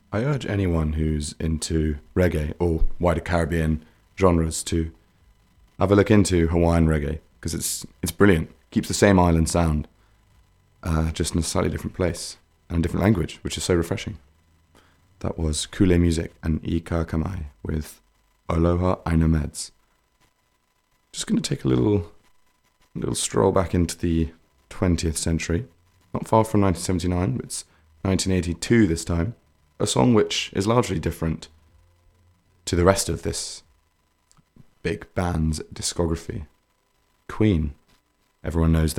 I urge anyone who's into reggae or wider Caribbean genres to have a look into Hawaiian reggae because it's brilliant. Keeps the same island sound, just in a slightly different place and a different language, which is so refreshing. That was Kule Music and Ika Kamai with Aloha Aina Meds. Just going to take a little stroll back into the 20th century, not far from 1979, but it's 1982 this time. A song which is largely different to the rest of this big band's discography. Queen. Everyone knows